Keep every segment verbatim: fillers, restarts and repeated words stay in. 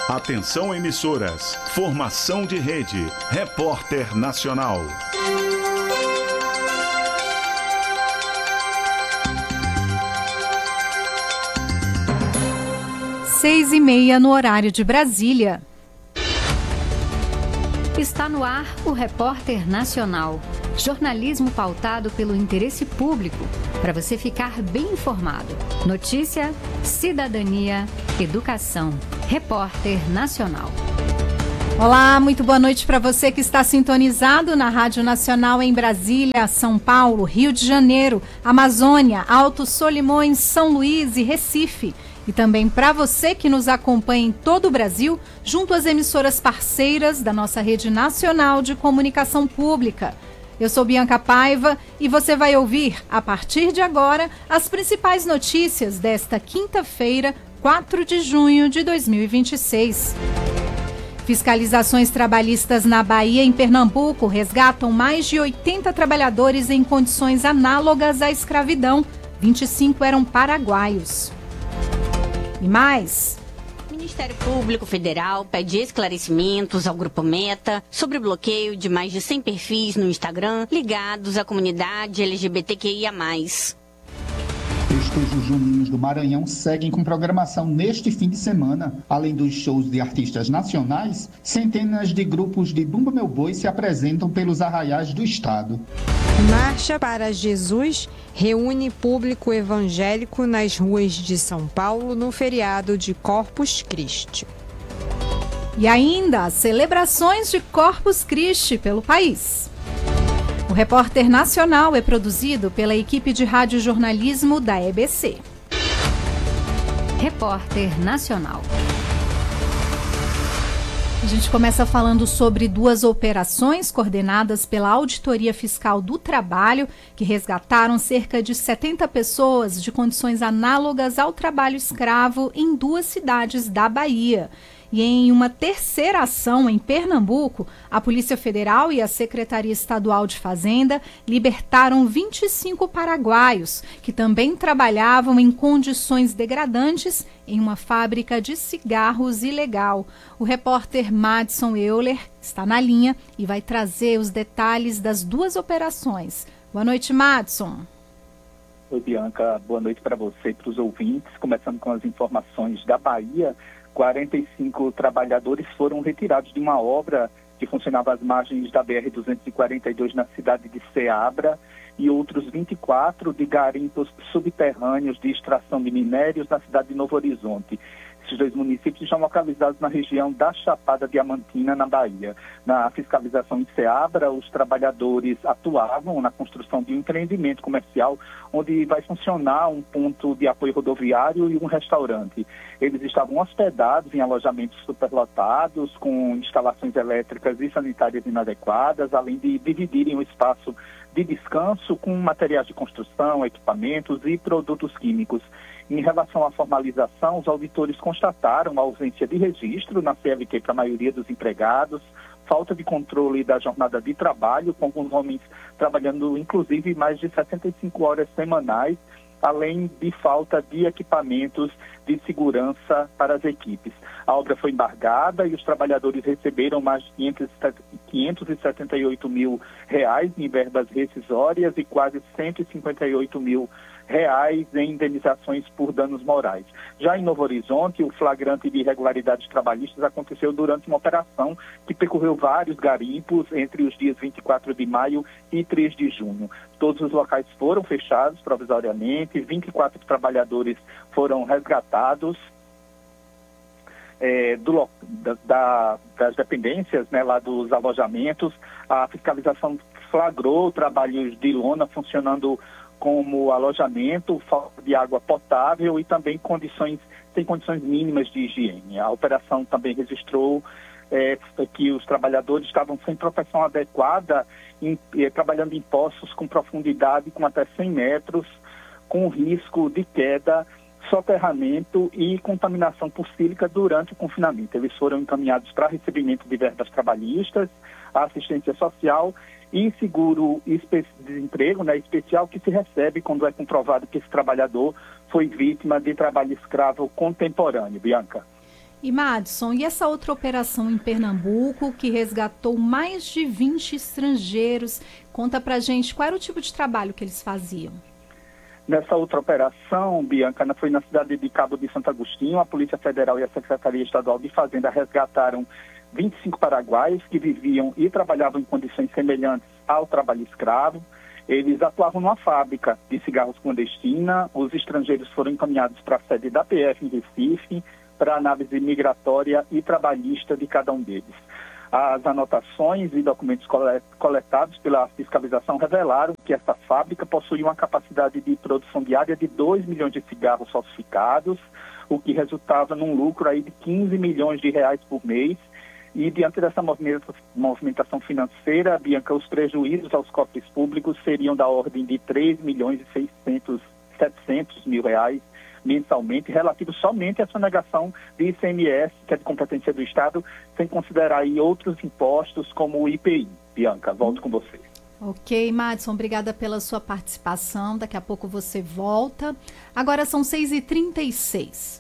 Atenção emissoras, formação de rede, Repórter Nacional. Seis e meia no horário de Brasília. Está no ar o Repórter Nacional. Jornalismo pautado pelo interesse público, para você ficar bem informado. Notícia, cidadania, educação. Repórter Nacional. Olá, muito boa noite para você que está sintonizado na Rádio Nacional em Brasília, São Paulo, Rio de Janeiro, Amazônia, Alto Solimões, São Luís e Recife. E também para você que nos acompanha em todo o Brasil, junto às emissoras parceiras da nossa rede nacional de comunicação pública. Eu sou Bianca Paiva e você vai ouvir, a partir de agora, as principais notícias desta quinta-feira, quatro de junho de dois mil e vinte e seis. Fiscalizações trabalhistas na Bahia e em Pernambuco resgatam mais de oitenta trabalhadores em condições análogas à escravidão. vinte e cinco eram paraguaios. E mais... O Ministério Público Federal pede esclarecimentos ao Grupo Meta sobre o bloqueio de mais de cem perfis no Instagram ligados à comunidade L G B T Q I A mais. Festejos juninos do Maranhão seguem com programação neste fim de semana. Além dos shows de artistas nacionais, centenas de grupos de Bumba Meu Boi se apresentam pelos arraiais do estado. Marcha para Jesus reúne público evangélico nas ruas de São Paulo no feriado de Corpus Christi. E ainda, celebrações de Corpus Christi pelo país. O Repórter Nacional é produzido pela equipe de radiojornalismo da E B C. Repórter Nacional. A gente começa falando sobre duas operações coordenadas pela Auditoria Fiscal do Trabalho, que resgataram cerca de setenta pessoas de condições análogas ao trabalho escravo em duas cidades da Bahia. E em uma terceira ação em Pernambuco, a Polícia Federal e a Secretaria Estadual de Fazenda libertaram vinte e cinco paraguaios, que também trabalhavam em condições degradantes em uma fábrica de cigarros ilegal. O repórter Madison Euler está na linha e vai trazer os detalhes das duas operações. Boa noite, Madison. Oi, Bianca. Boa noite para você e para os ouvintes. Começando com as informações da Bahia. quarenta e cinco trabalhadores foram retirados de uma obra que funcionava às margens da B R duzentos e quarenta e dois na cidade de Ceabra e outros vinte e quatro de garimpos subterrâneos de extração de minérios na cidade de Novo Horizonte. Esses dois municípios estão localizados na região da Chapada Diamantina, na Bahia. Na fiscalização em Ceabra, os trabalhadores atuavam na construção de um empreendimento comercial onde vai funcionar um ponto de apoio rodoviário e um restaurante. Eles estavam hospedados em alojamentos superlotados, com instalações elétricas e sanitárias inadequadas, além de dividirem o espaço de descanso com materiais de construção, equipamentos e produtos químicos. Em relação à formalização, os auditores constataram a ausência de registro na C L T para a maioria dos empregados, falta de controle da jornada de trabalho, com alguns homens trabalhando inclusive mais de sessenta e cinco horas semanais, além de falta de equipamentos de segurança para as equipes. A obra foi embargada e os trabalhadores receberam mais de quinhentos e setenta e oito mil reais em verbas rescisórias e quase cento e cinquenta e oito mil reais em indenizações por danos morais. Já em Novo Horizonte, o flagrante de irregularidades trabalhistas aconteceu durante uma operação que percorreu vários garimpos entre os dias vinte e quatro de maio e três de junho. Todos os locais foram fechados provisoriamente, vinte e quatro trabalhadores foram resgatados é, do, da, das dependências, né, lá dos alojamentos. A fiscalização flagrou trabalhos de lona funcionando como alojamento, falta de água potável e também condições, sem condições mínimas de higiene. A operação também registrou é, que os trabalhadores estavam sem proteção adequada, em, é, trabalhando em poços com profundidade com até cem metros, com risco de queda, soterramento e contaminação por sílica durante o confinamento. Eles foram encaminhados para recebimento de verbas trabalhistas, assistência social e seguro-desemprego, né, especial, que se recebe quando é comprovado que esse trabalhador foi vítima de trabalho escravo contemporâneo. Bianca. E Madison, e essa outra operação em Pernambuco que resgatou mais de vinte estrangeiros? Conta pra gente qual era o tipo de trabalho que eles faziam. Nessa outra operação, Bianca, foi na cidade de Cabo de Santo Agostinho. A Polícia Federal e a Secretaria Estadual de Fazenda resgataram vinte e cinco paraguaios que viviam e trabalhavam em condições semelhantes ao trabalho escravo. Eles atuavam numa fábrica de cigarros clandestina. Os estrangeiros foram encaminhados para a sede da P F em Recife, para a análise migratória e trabalhista de cada um deles. As anotações e documentos coletados pela fiscalização revelaram que essa fábrica possui uma capacidade de produção diária de dois milhões de cigarros falsificados, o que resultava num lucro aí de quinze milhões de reais por mês. E diante dessa movimentação financeira, Bianca, os prejuízos aos cofres públicos seriam da ordem de três milhões e seiscentos, setecentos mil reais mensalmente, relativo somente à sonegação de I C M S, que é de competência do Estado, sem considerar aí outros impostos como o I P I. Bianca, volto com você. Ok, Madison, obrigada pela sua participação. Daqui a pouco você volta. Agora são seis e trinta e seis.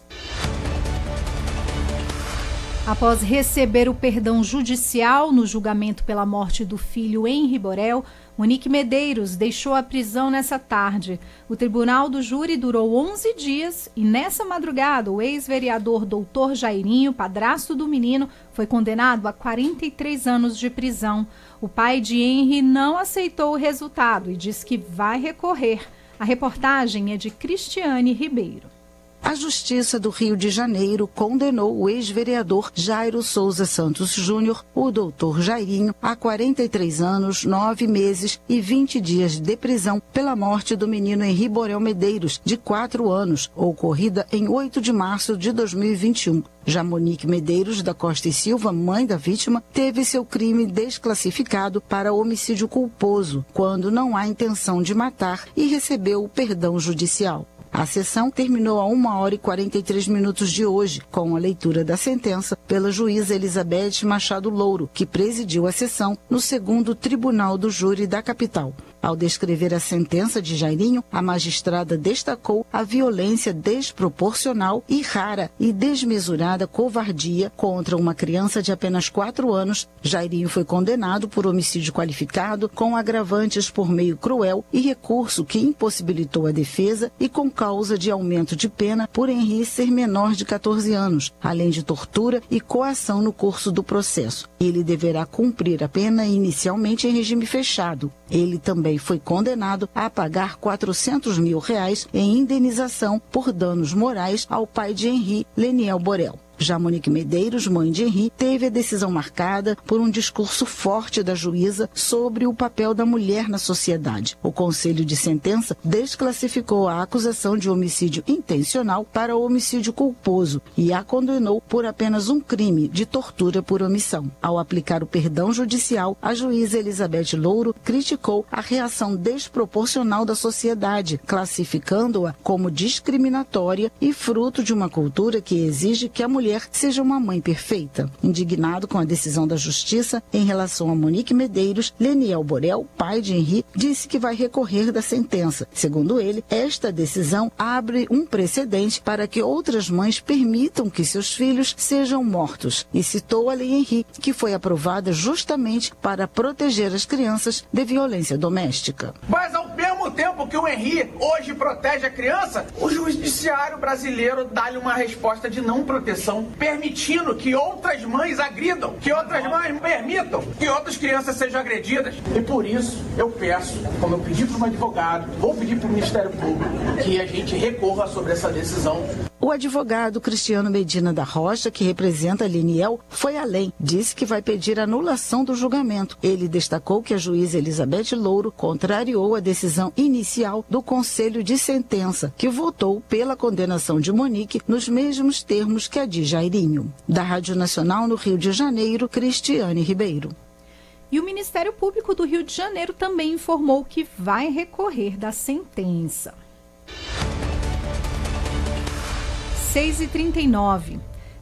Após receber o perdão judicial no julgamento pela morte do filho Henri Borel, Monique Medeiros deixou a prisão nessa tarde. O tribunal do júri durou onze dias e nessa madrugada o ex-vereador doutor Jairinho, padrasto do menino, foi condenado a quarenta e três anos de prisão. O pai de Henri não aceitou o resultado e diz que vai recorrer. A reportagem é de Cristiane Ribeiro. A Justiça do Rio de Janeiro condenou o ex-vereador Jairo Souza Santos Júnior, o doutor Jairinho, a quarenta e três anos, nove meses e vinte dias de prisão pela morte do menino Henri Borel Medeiros, de quatro anos, ocorrida em oito de março de dois mil e vinte e um. Já Monique Medeiros da Costa e Silva, mãe da vítima, teve seu crime desclassificado para homicídio culposo, quando não há intenção de matar, e recebeu o perdão judicial. A sessão terminou a uma hora e quarenta e três minutos de hoje, com a leitura da sentença pela juíza Elizabeth Machado Louro, que presidiu a sessão no segundo Tribunal do Júri da capital. Ao descrever a sentença de Jairinho, a magistrada destacou a violência desproporcional e rara e desmesurada covardia contra uma criança de apenas quatro anos. Jairinho foi condenado por homicídio qualificado, com agravantes por meio cruel e recurso que impossibilitou a defesa e com causa de aumento de pena por Henri ser menor de catorze anos, além de tortura e coação no curso do processo. Ele deverá cumprir a pena inicialmente em regime fechado. Ele também foi condenado a pagar quatrocentos mil reais em indenização por danos morais ao pai de Henri, Leniel Borel. Já Monique Medeiros, mãe de Henri, teve a decisão marcada por um discurso forte da juíza sobre o papel da mulher na sociedade. O Conselho de Sentença desclassificou a acusação de homicídio intencional para homicídio culposo e a condenou por apenas um crime de tortura por omissão. Ao aplicar o perdão judicial, a juíza Elizabeth Louro criticou a reação desproporcional da sociedade, classificando-a como discriminatória e fruto de uma cultura que exige que a mulher mulher seja uma mãe perfeita. Indignado com a decisão da Justiça em relação a Monique Medeiros, Leniel Borel, pai de Henri, disse que vai recorrer da sentença. Segundo ele, esta decisão abre um precedente para que outras mães permitam que seus filhos sejam mortos. E citou a Lei Henri, que foi aprovada justamente para proteger as crianças de violência doméstica. Mas ao mesmo tempo que o Henri hoje protege a criança, o judiciário brasileiro dá-lhe uma resposta de não proteção, permitindo que outras mães agridam, que outras mães permitam que outras crianças sejam agredidas. E por isso eu peço, como eu pedi para um advogado, vou pedir para o Ministério Público, que a gente recorra sobre essa decisão. O advogado Cristiano Medina da Rocha, que representa Leniel, foi além. Disse que vai pedir anulação do julgamento. Ele destacou que a juíza Elizabeth Louro contrariou a decisão inicial do Conselho de Sentença, que votou pela condenação de Monique nos mesmos termos que a de Jairinho. Da Rádio Nacional no Rio de Janeiro, Cristiane Ribeiro. E o Ministério Público do Rio de Janeiro também informou que vai recorrer da sentença. seis e trinta e nove.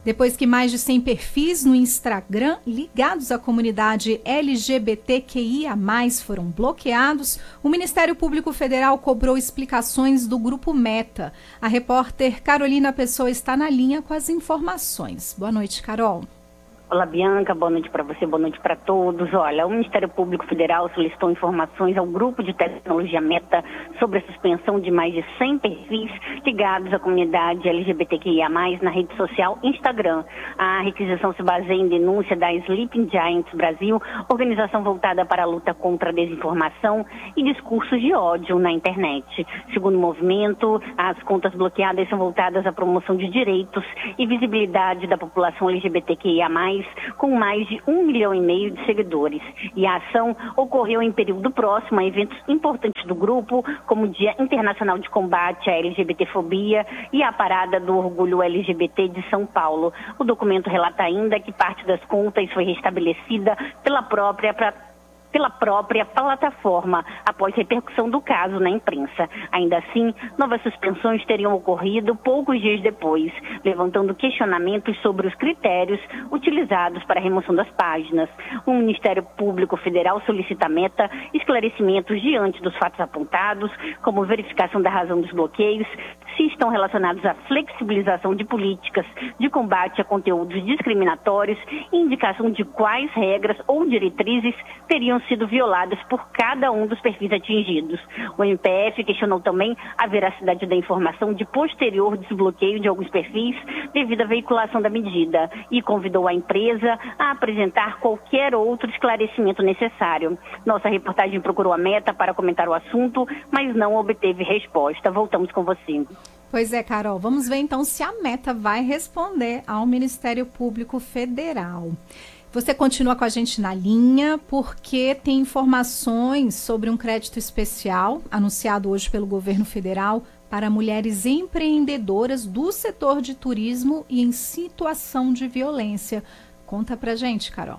Depois que mais de cem perfis no Instagram ligados à comunidade L G B T Q I A mais, foram bloqueados, o Ministério Público Federal cobrou explicações do Grupo Meta. A repórter Carolina Pessoa está na linha com as informações. Boa noite, Carol. Olá, Bianca, boa noite para você, boa noite para todos. Olha, o Ministério Público Federal solicitou informações ao Grupo de Tecnologia Meta sobre a suspensão de mais de cem perfis ligados à comunidade L G B T Q I A mais, na rede social Instagram. A requisição se baseia em denúncia da Sleeping Giants Brasil, organização voltada para a luta contra a desinformação e discursos de ódio na internet. Segundo o movimento, as contas bloqueadas são voltadas à promoção de direitos e visibilidade da população L G B T Q I A mais, com mais de um milhão e meio de seguidores. E a ação ocorreu em período próximo a eventos importantes do grupo, como o Dia Internacional de Combate à LGBTfobia e a Parada do Orgulho L G B T de São Paulo. O documento relata ainda que parte das contas foi restabelecida pela própria pela própria plataforma, após repercussão do caso na imprensa. Ainda assim, novas suspensões teriam ocorrido poucos dias depois, levantando questionamentos sobre os critérios utilizados para a remoção das páginas. O Ministério Público Federal solicita à Meta esclarecimentos diante dos fatos apontados, como verificação da razão dos bloqueios, se estão relacionados à flexibilização de políticas de combate a conteúdos discriminatórios e indicação de quais regras ou diretrizes teriam sido violadas por cada um dos perfis atingidos. O M P F questionou também a veracidade da informação de posterior desbloqueio de alguns perfis devido à veiculação da medida e convidou a empresa a apresentar qualquer outro esclarecimento necessário. Nossa reportagem procurou a Meta para comentar o assunto, mas não obteve resposta. Voltamos com você. Pois é, Carol, vamos ver então se a Meta vai responder ao Ministério Público Federal. Você continua com a gente na linha porque tem informações sobre um crédito especial anunciado hoje pelo governo federal para mulheres empreendedoras do setor de turismo e em situação de violência. Conta pra gente, Carol.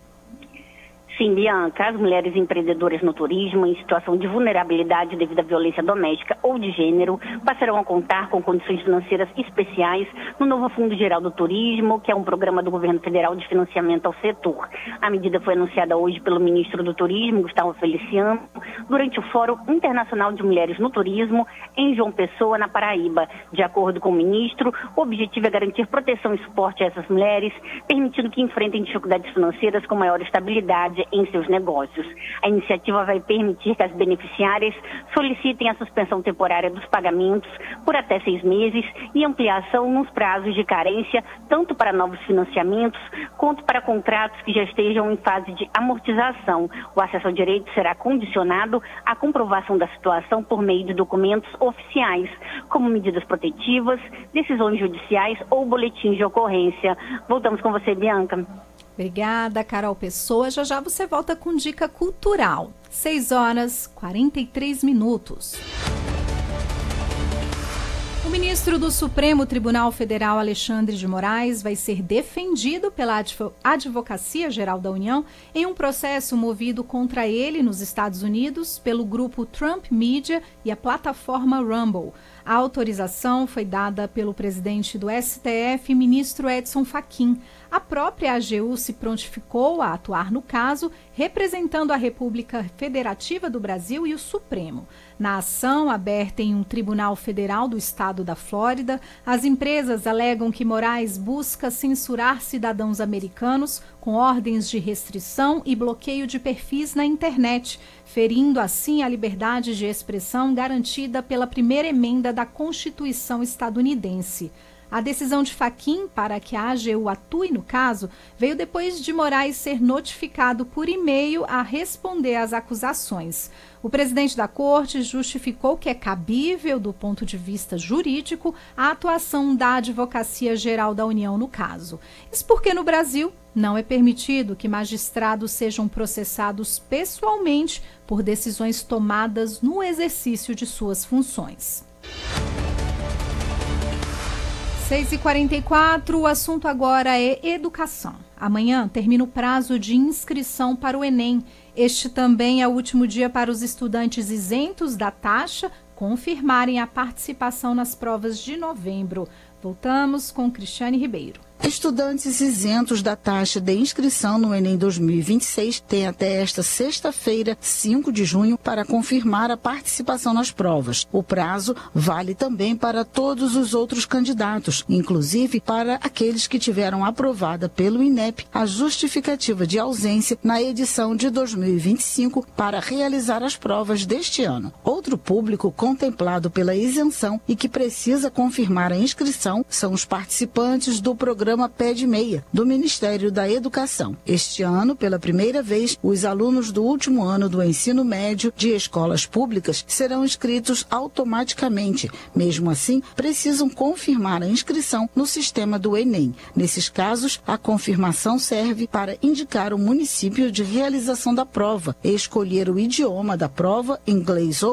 Sim, Bianca, as mulheres empreendedoras no turismo em situação de vulnerabilidade devido à violência doméstica ou de gênero passarão a contar com condições financeiras especiais no novo Fundo Geral do Turismo, que é um programa do governo federal de financiamento ao setor. A medida foi anunciada hoje pelo ministro do Turismo, Gustavo Feliciano, durante o Fórum Internacional de Mulheres no Turismo em João Pessoa, na Paraíba. De acordo com o ministro, o objetivo é garantir proteção e suporte a essas mulheres, permitindo que enfrentem dificuldades financeiras com maior estabilidade em seus negócios. A iniciativa vai permitir que as beneficiárias solicitem a suspensão temporária dos pagamentos por até seis meses e ampliação nos prazos de carência, tanto para novos financiamentos quanto para contratos que já estejam em fase de amortização. O acesso ao direito será condicionado à comprovação da situação por meio de documentos oficiais, como medidas protetivas, decisões judiciais ou boletins de ocorrência. Voltamos com você, Bianca. Obrigada, Carol Pessoa. Já já você volta com dica cultural. seis horas e quarenta e três minutos. O ministro do Supremo Tribunal Federal, Alexandre de Moraes, vai ser defendido pela Advocacia Geral da União em um processo movido contra ele nos Estados Unidos pelo grupo Trump Media e a plataforma Rumble. A autorização foi dada pelo presidente do S T F, ministro Edson Fachin. A própria A G U se prontificou a atuar no caso, representando a República Federativa do Brasil e o Supremo. Na ação, aberta em um tribunal federal do estado da Flórida, as empresas alegam que Moraes busca censurar cidadãos americanos com ordens de restrição e bloqueio de perfis na internet, ferindo assim a liberdade de expressão garantida pela primeira emenda da Constituição estadunidense. A decisão de Fachin para que a A G U atue no caso veio depois de Moraes ser notificado por e-mail a responder às acusações. O presidente da corte justificou que é cabível, do ponto de vista jurídico, a atuação da Advocacia Geral da União no caso. Isso porque no Brasil não é permitido que magistrados sejam processados pessoalmente por decisões tomadas no exercício de suas funções. seis e quarenta e quatro, o assunto agora é educação. Amanhã termina o prazo de inscrição para o Enem. Este também é o último dia para os estudantes isentos da taxa confirmarem a participação nas provas de novembro. Voltamos com Cristiane Ribeiro. Estudantes isentos da taxa de inscrição no Enem dois mil e vinte e seis têm até esta sexta-feira, cinco de junho, para confirmar a participação nas provas. O prazo vale também para todos os outros candidatos, inclusive para aqueles que tiveram aprovada pelo INEP a justificativa de ausência na edição de dois mil e vinte e cinco para realizar as provas deste ano. Outro público contemplado pela isenção e que precisa confirmar a inscrição são os participantes do programa Pé de Meia, do Ministério da Educação. Este ano, pela primeira vez, os alunos do último ano do ensino médio de escolas públicas serão inscritos automaticamente. Mesmo assim, precisam confirmar a inscrição no sistema do Enem. Nesses casos, a confirmação serve para indicar o município de realização da prova, escolher o idioma da prova, inglês ou